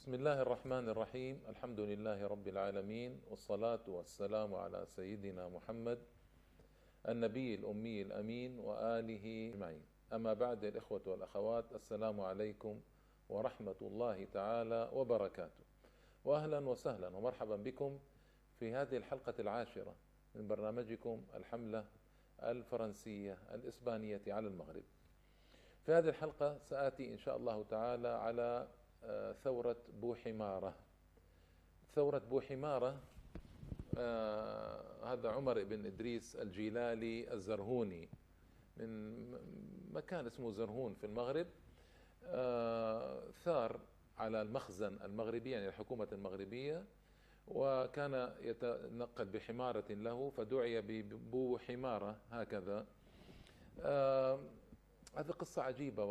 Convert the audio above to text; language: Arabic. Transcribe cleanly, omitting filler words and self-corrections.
بسم الله الرحمن الرحيم. الحمد لله رب العالمين، والصلاة والسلام على سيدنا محمد النبي الأمي الأمين وآله أجمعين. أما بعد، الإخوة والأخوات، السلام عليكم ورحمة الله تعالى وبركاته، وأهلا وسهلا ومرحبا بكم في هذه الحلقة العاشرة من برنامجكم الحملة الفرنسية الإسبانية على المغرب. في هذه الحلقة سآتي إن شاء الله تعالى على ثورة بوحمارة. ثورة بوحمارة، هذا عمر بن إدريس الجيلالي الزرهوني من مكان اسمه زرهون في المغرب، ثار على المخزن المغربي، يعني الحكومة المغربية، وكان يتنقل بحمارة له فدعي ببوحمارة هكذا. هذه قصة عجيبة